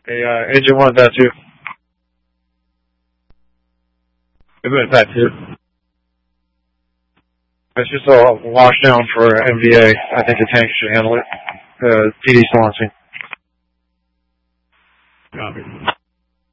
Hey, Agent 1, that too. That too. It's just a wash down for MVA. I think the tank should handle it. PD Swansea. Copy.